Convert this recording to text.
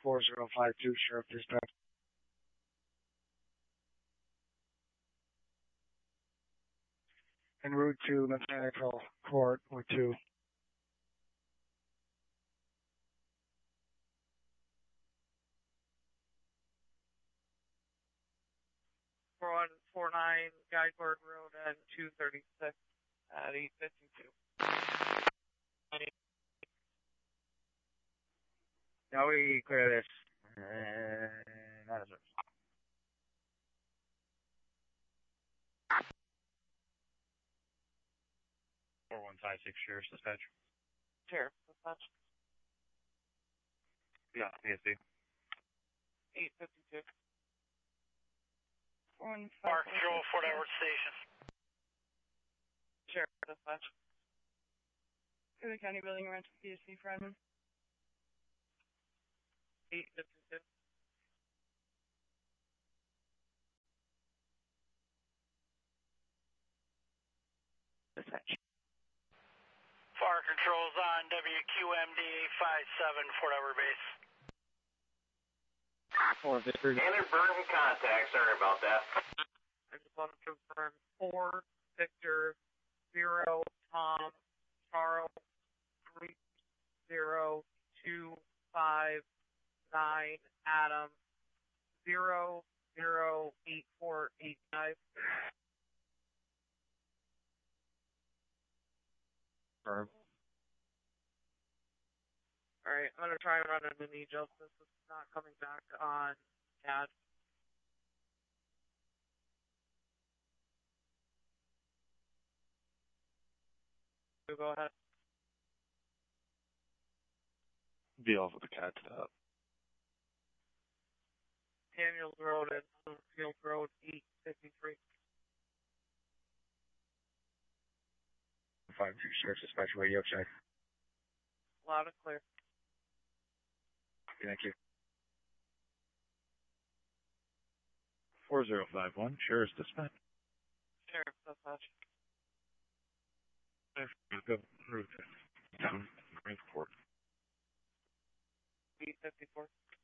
4052, Sheriff Dispatch. En route to Mechanical Court with 2. For 149 Guideboard Road and 236 at 852. Now we clear this. That is it. Sheriff's Dispatch. Sheriff's Dispatch. Yeah, ESD. 852. Park Control, Fort Edward Station. Sheriff's Dispatch. Cook County Building Ranch PSC Fredman. 852. Dispatch. Fire Control's on WQMD 57 Fort Edward Base. Standard burn contact, sorry about that. I just want to confirm 4 Victor 0 Tom Charles 30259 Adam 008485. Confirm. Alright, I'm gonna try and run into knee justice. It's not coming back on CAD. So go ahead. Be off with the CAD stop. Daniels Road and Field Road 853. 52, Sheriff's Dispatch, radio check. Loud and clear. Thank you. 4051, Sheriff's Dispatch. Sheriff's Dispatch. Go route down Greenport. 854.